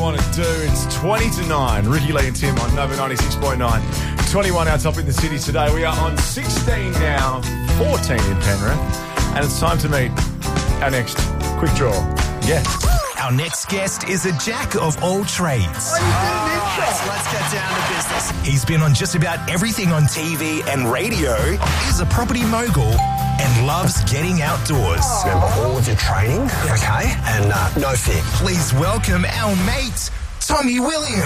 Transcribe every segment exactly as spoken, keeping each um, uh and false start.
want to do. It's twenty to nine. Ricky Lee and Tim on Nova ninety-six point nine. twenty-one our top in the city today. We are on sixteen now, fourteen in Penrith. And it's time to meet our next quick draw guest. Our next guest is a jack of all trades. Oh, you did Let's get down to business. He's been on just about everything on T V and radio, is a property mogul, and loves getting outdoors. Remember all of your training, okay? And uh, no fear. Please welcome our mate, Tommy Williams.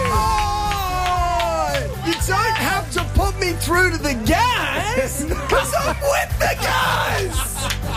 Oh, you don't have to put me through to the guys, because I'm with the guys.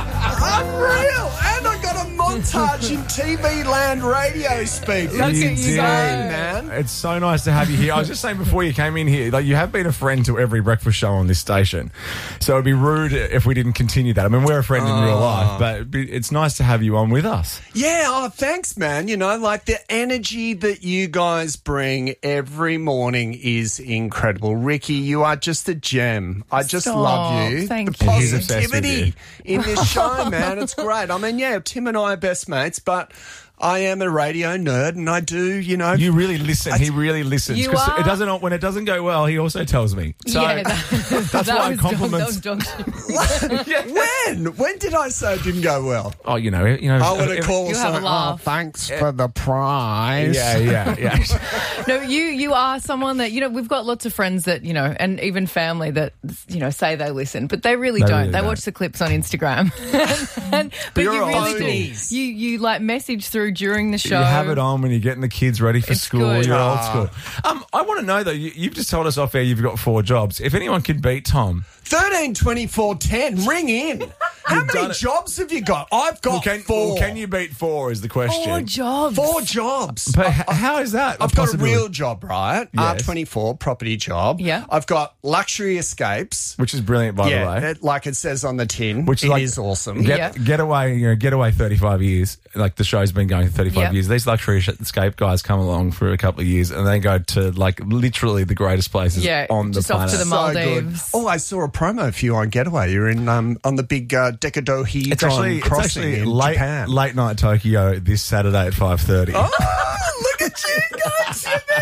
Unreal. And I got a montage in T V land radio speak. Look at you, did. man. It's so nice to have you here. I was just saying before you came in here, like you have been a friend to every breakfast show on this station. So it'd be rude if we didn't continue that. I mean, we're a friend in real life, but it'd be- it's nice to have you on with us. Yeah, oh, thanks, man. You know, like the energy that you guys bring every morning is incredible. Ricky, you are just a gem. I just Stop. love you. Thank the you. He's obsessed with positivity in this show, man. It's great. I mean, yeah, Tim and I are best mates, but I am a radio nerd and I do, you know. You really listen. He really listens. You 'Cause are- it doesn't, when it doesn't go well, he also tells me. So yeah, that, that's that why was compliments. Dog, that was dog When? When did I say it didn't go well? Oh, you know, you know. I would have if- called You have a something, laugh. oh, thanks for the prize. Yeah, yeah, yeah. No, you you are someone that, you know, we've got lots of friends that, you know, and even family that, you know, say they listen, but they really They don't. really they don't. watch the clips on Instagram. and, but you're you old really school. do. You, you like message through during the show. You have it on when you're getting the kids ready for It's school. good. You're Ah. old school. Um, I want to know, though, you, you've just told us off air you've got four jobs. If anyone could beat Tom. thirteen twenty-four ten, ring in. How You've done many it. jobs have you got? I've got Well, can, four. well, can you beat four is the question. Four jobs. Four jobs. But h- how is that? I've got a real job, right? Yes. R twenty-four, property job. Yeah. I've got luxury escapes. Which is brilliant, by yeah, the way. it- like it says on the tin. Which is It like- is awesome. Get, Yeah. Getaway, you know, Getaway thirty-five years. Like the show's been going for thirty-five Yeah. years. These luxury escape guys come along for a couple of years and they go to like literally the greatest places Yeah, on the just off planet. to the So good. Maldives. Oh, I saw a promo for you on Getaway. You're in um, on the big uh, Decadahedron it's actually, it's crossing actually in late, Japan. late night Tokyo this Saturday at five thirty. Oh, look at you guys,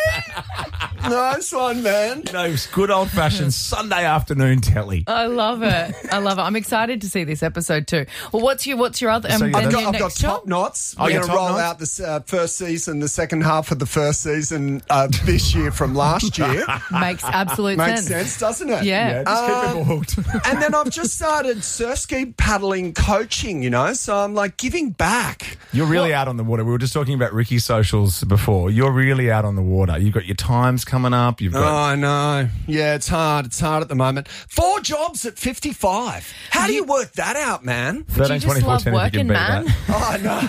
Jimmy. Nice one, man. You know, it's good old fashioned Sunday afternoon telly. I love it. I love it. I'm excited to see this episode too. Well, what's your what's your other? Um, So, yeah, and I've that's- your got, I've got next Top job? Knots. Oh, We're yeah, going to Top roll Knots? out the uh, first season, the second half of the first season uh, this year from last year. Makes absolute Makes sense. sense, doesn't it? Yeah. Yeah, just keep Uh, people hooked. And then I've just started surf ski paddling coaching, you know, so I'm like giving back. You're really out on the water. We were just talking about Ricky's socials before. You're really out on the water. You've got your times coming up. You've Oh, got. I know. Yeah, it's hard. It's hard at the moment. Four jobs at fifty-five. How do you work that out, man? Do you just love working, man? Oh, no.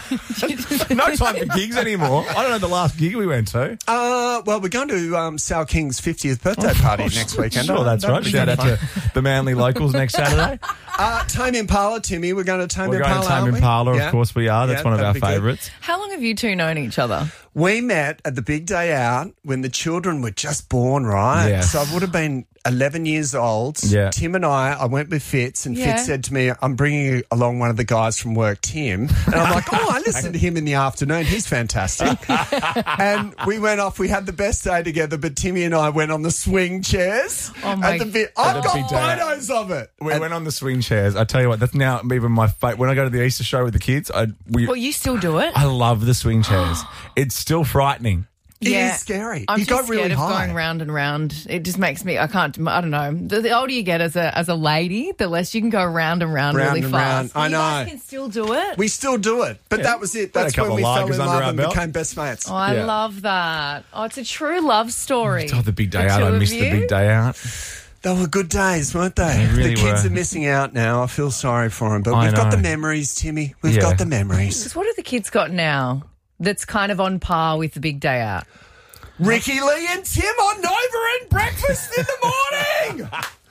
No time for gigs anymore. I don't know the last gig we went to. Uh, well, we're going to um, Sal King's fiftieth birthday party next weekend. Sure, that's That'll right. be Shout out fun. to the Manly locals next Saturday. Uh, Tame Impala, Timmy. We're going to Tame We're Impala. going to Tame aren't we? Impala, Yeah. of course we are. That's Yeah, one of our that'd be good. favourites. How long have you two known each other? We met at the big day out when the children were just born, right? Yeah. So I would have been eleven years old. Yeah. Tim and I, I went with Fitz, and Yeah. Fitz said to me, I'm bringing along one of the guys from work, Tim. And I'm like, oh, I listen to him in the afternoon. He's fantastic. And we went off. We had the best day together, but Timmy and I went on the swing chairs. Oh, my- at the bit. At I've the got big day out. photos of it. We And- went on the swing chairs. I tell you what, that's now even my favourite. When I go to the Easter show with the kids, I we Well, you still do it. I love the swing chairs. It's still frightening. It is scary. I'm You just go scared really of high. going round and round. It just makes me. I can't. I don't know. The, the older you get as a as a lady, the less you can go round and round, Round really and fast. round. I You guys know. can still do it. We still do it. But that was it. We had a That's couple when we of fell lagers in under love our and belt. became best mates. Oh, I Yeah. love that. Oh, it's a true love story. Oh, the big day The out. two I of missed the you? big day out. They were good days, weren't they? They really the kids were. are missing out now. I feel sorry for them. But I we've got know. the memories, Timmy. We've Yeah. got the memories. Because what have the kids got now that's kind of on par with the big day out? Ricky Lee and Tim on Nova and breakfast in the morning.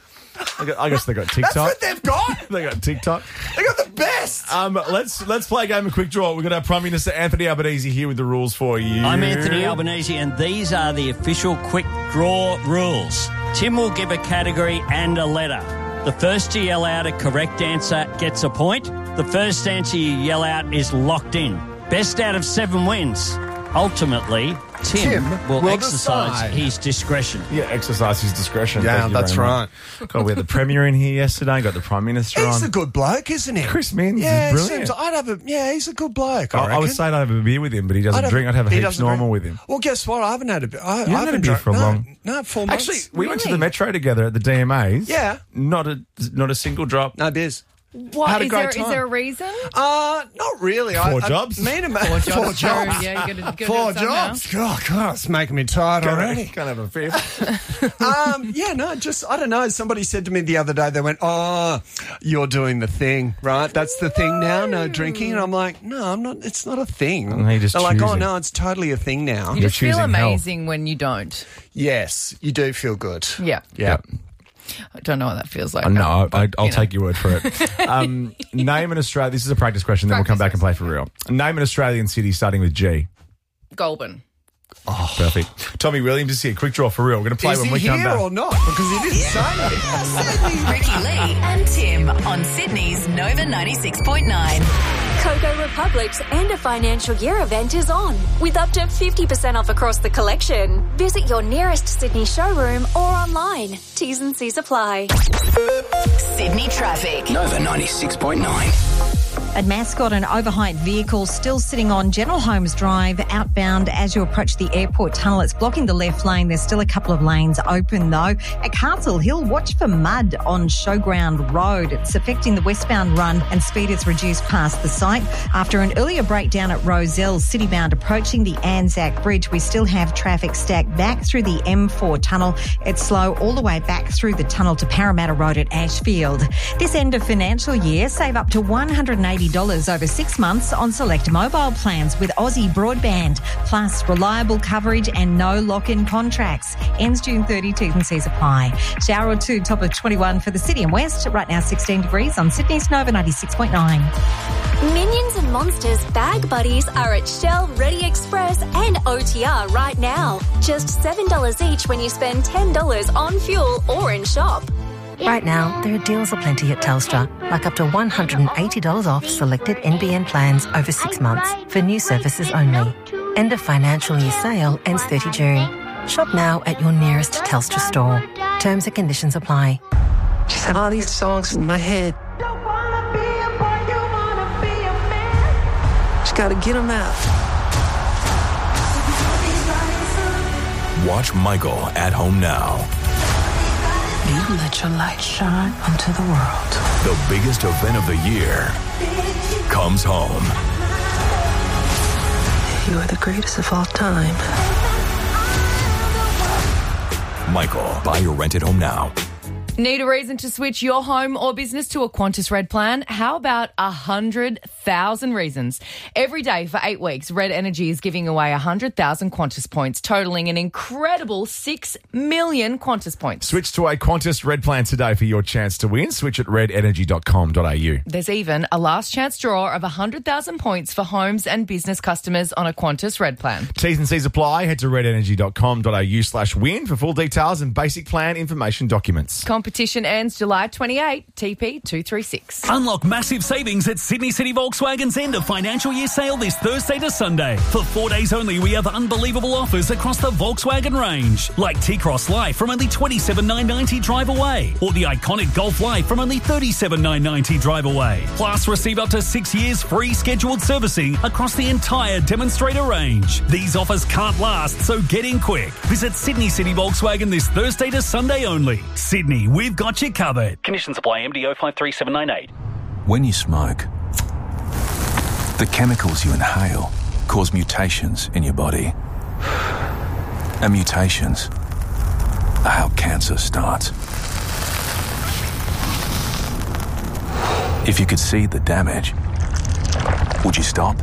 I gu- I guess they got That's TikTok. what they've got. They got TikTok. They got the best. Um, let's let's play a game of quick draw. We've got our Prime Minister Anthony Albanese here with the rules for you. I'm Anthony Albanese, and these are the official quick draw rules. Tim will give a category and a letter. The first to yell out a correct answer gets a point. The first answer you yell out is locked in. Best out of seven wins. ultimately, Tim, Tim will, will exercise decide. his discretion. Yeah, exercise his discretion. Yeah, Thank you that's very right. much. God, we had the Premier in here yesterday. Got the Prime Minister He's on. a good bloke, isn't he? Chris Minns yeah, is brilliant. Seems, I'd have a, yeah, he's a good bloke, I, I, I was reckon. saying I'd have a beer with him, but he doesn't I'd have- drink. I'd have a he heaps doesn't normal drink. with him. Well, guess what? I haven't had a beer. I, You I haven't had a haven't beer drunk- for a no, long- No, four months. Actually, we went to Really? the Metro together at the D M As. Yeah. Not a not a single drop. No beers. What Had a is great there? Is time. there a reason? Uh, not really. Four I, jobs? I, me and a Four jobs. Four jobs. True, Yeah, you got to Four do it somehow. jobs. God, God, it's making me tired Can't, already. can't have a fifth. um, yeah, no, just, I don't know. Somebody said to me the other day, they went, oh, you're doing the thing, right? That's the thing now, no drinking. And I'm like, no, I'm not, it's not a thing. And they just They're like, choose oh, it. no, it's totally a thing now. You You're just feel choosing health. amazing when you don't. Yes, you do feel good. Yeah. Yeah. I don't know what that feels like. Uh, no, I, I'll you know. take your word for it. Um, name an Australian. This is a practice question, then we'll come back and play for real. Name an Australian city starting with G. Goulburn. Oh, perfect. Tommy Williams is here. Quick draw for real. We're going to play Is when he we come here back. or not? Because he didn't say it. Ricky Lee and Tim on Sydney's Nova ninety-six point nine. Coco Republic's End of Financial Year event is on, with up to fifty percent off across the collection. Visit your nearest Sydney showroom or online. T's and C's apply. Sydney traffic. Nova ninety-six point nine. At Mascot, an overhyped vehicle still sitting on General Holmes Drive outbound as you approach the airport tunnel. It's blocking the left lane. There's still a couple of lanes open though. At Castle Hill, watch for mud on Showground Road. It's affecting the westbound run and speed is reduced past the site. After an earlier breakdown at Rozelle, citybound approaching the Anzac Bridge, we still have traffic stacked back through the M four tunnel. It's slow all the way back through the tunnel to Parramatta Road at Ashfield. This end of financial year, save up to one hundred eighty dollars over six months on select mobile plans with Aussie Broadband, plus reliable coverage and no lock-in contracts. Ends June thirtieth, T's and C's apply. Shower or two, top of twenty-one for the city and west. Right now sixteen degrees on Sydney's Nova ninety-six point nine. Minions and Monsters Bag Buddies are at Shell, Ready Express and O T R right now. Just seven dollars each when you spend ten dollars on fuel or in shop. Right now, there are deals aplenty at Telstra, like up to one hundred eighty dollars off selected N B N plans over six months for new services only. End of financial year sale ends thirtieth of June. Shop now at your nearest Telstra store. Terms and conditions apply. Just have all these songs in my head. Just gotta get them out. Watch Michael at home now. You let your light shine onto the world. The biggest event of the year comes home. You are the greatest of all time. Michael, buy your rent at home now. Need a reason to switch your home or business to a Qantas Red plan? How about one hundred thousand reasons? Every day for eight weeks, Red Energy is giving away one hundred thousand Qantas points, totaling an incredible six million Qantas points. Switch to a Qantas Red plan today for your chance to win. Switch at red energy dot com dot a u. There's even a last chance draw of one hundred thousand points for homes and business customers on a Qantas Red plan. T's and C's apply. Head to red energy dot com dot a u slash win for full details and basic plan information documents. Competition ends July twenty-eighth, T P two three six. Unlock massive savings at Sydney City Volkswagen's end of financial year sale this Thursday to Sunday. For four days only, we have unbelievable offers across the Volkswagen range, like T-Cross Life from only twenty-seven thousand nine hundred ninety drive away, or the iconic Golf Life from only thirty-seven thousand nine hundred ninety drive away. Plus, receive up to six years free scheduled servicing across the entire demonstrator range. These offers can't last, so get in quick. Visit Sydney City Volkswagen this Thursday to Sunday only. Sydney, we've got you covered. Conditions apply. M D O five three seven nine eight. When you smoke, the chemicals you inhale cause mutations in your body. And mutations are how cancer starts. If you could see the damage, would you stop?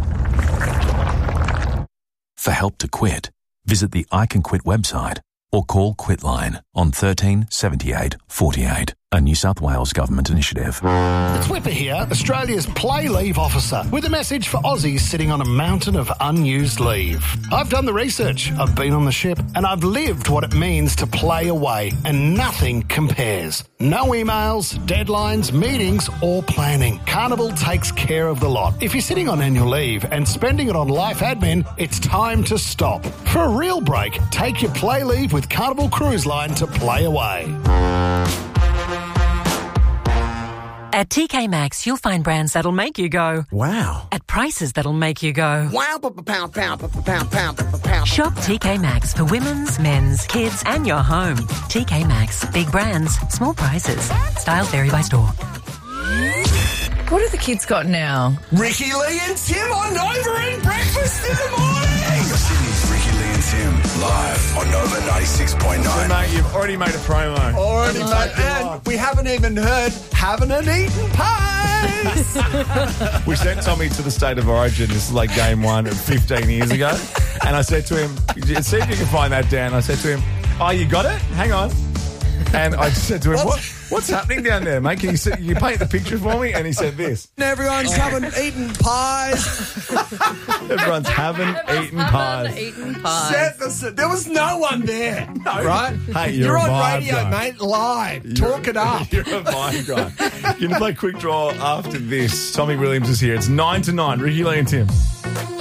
For help to quit, visit the I Can Quit website or call Quitline on thirteen seventy-eight forty-eight. a New South Wales government initiative. It's Whipper here, Australia's play leave officer, with a message for Aussies sitting on a mountain of unused leave. I've done the research, I've been on the ship, and I've lived what it means to play away, and nothing compares. No emails, deadlines, meetings, or planning. Carnival takes care of the lot. If you're sitting on annual leave and spending it on life admin, it's time to stop. For a real break, take your play leave with Carnival Cruise Line to play away. At T K Maxx, you'll find brands that'll make you go, wow. At prices that'll make you go, wow. Pow, pow, pow, pow, pow, pow, pow. Shop T K Maxx for women's, men's, kids, and your home. T K Maxx. Big brands, small prices. Styles vary by store. What have the kids got now? Ricky Lee and Tim on Nova and breakfast in the morning. Sydney's Ricky Lee and Tim live on Nova ninety-six point nine. So, mate, you've already made a promo. Already That's made, like and life. we haven't even heard haven't and eaten pies. We sent Tommy to the State of Origin. This is like game one fifteen years ago. And I said to him, see if you can find that down. I said to him, oh, you got it? Hang on. And I said to him, what, what's happening down there, mate? Can you, see, you paint the picture for me? And he said this. Everyone's having eaten pies. Everyone's having eaten pies. Eaten pies. Set the, there was no one there, No. right? Hey, you're, you're a on vibe radio, guy. mate, live. You're- Talk it up. You're a vibe guy. You're going to play quick draw after this. Tommy Williams is here. It's nine to nine. Ricky Lee and Tim.